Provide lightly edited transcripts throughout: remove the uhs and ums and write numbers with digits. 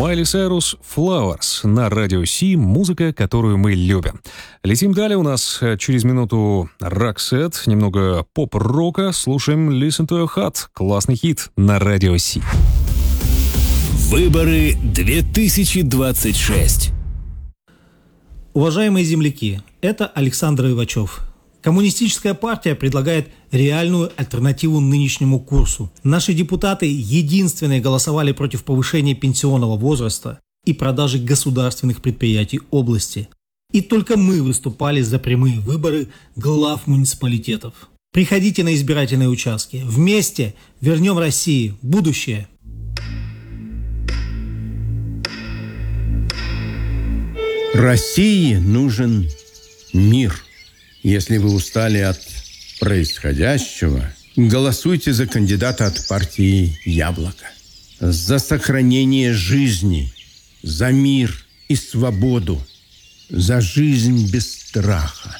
Майли Сайрус «Flowers» на радио Си, музыка, которую мы любим. Летим далее, у нас через минуту рок-сет, немного поп-рока. Слушаем «Listen to Your Heart», классный хит на радио Си. Выборы 2026. Уважаемые земляки, это Александр Ивачев. Коммунистическая партия предлагает реальную альтернативу нынешнему курсу. Наши депутаты единственные голосовали против повышения пенсионного возраста и продажи государственных предприятий области. И только мы выступали за прямые выборы глав муниципалитетов. Приходите на избирательные участки. Вместе вернем России будущее. России нужен мир. Если вы устали от происходящего, голосуйте за кандидата от партии «Яблоко». За сохранение жизни, за мир и свободу, за жизнь без страха.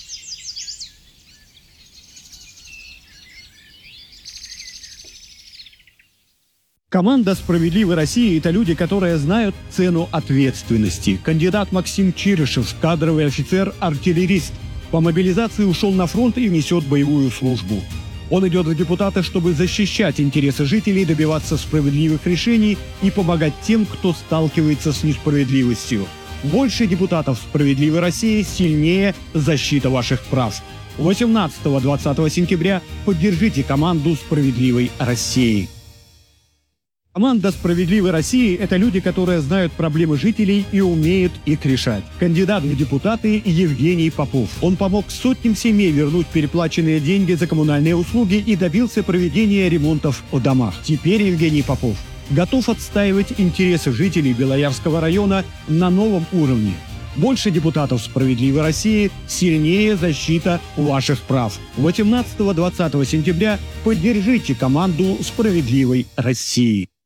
Команда «Справедливой России» — это люди, которые знают цену ответственности. Кандидат Максим Чирышев, кадровый офицер-артиллерист. По мобилизации ушел на фронт и несет боевую службу. Он идет в депутаты, чтобы защищать интересы жителей, добиваться справедливых решений и помогать тем, кто сталкивается с несправедливостью. Больше депутатов «Справедливой России», сильнее защита ваших прав. 18-20 сентября поддержите команду «Справедливой России». Команда «Справедливой России» — это люди, которые знают проблемы жителей и умеют их решать. Кандидат в депутаты Евгений Попов. Он помог сотням семей вернуть переплаченные деньги за коммунальные услуги и добился проведения ремонтов в домах. Теперь Евгений Попов готов отстаивать интересы жителей Белоярского района на новом уровне. Больше депутатов «Справедливой России», сильнее защита ваших прав. 18-20 сентября поддержите команду «Справедливой России».